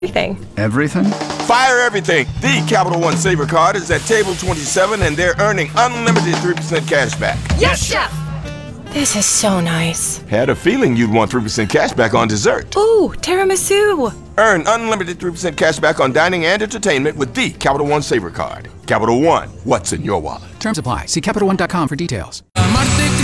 Everything. Everything? Fire everything. The Capital One Saver Card is at table 27 and they're earning unlimited 3% cash back. Yes, Chef! This is so nice. Had a feeling you'd want 3% cash back on dessert. Ooh, tiramisu. Earn unlimited 3% cash back on dining and entertainment with the Capital One Saver Card. Capital One, what's in your wallet? Terms apply. See CapitalOne.com for details. Amarte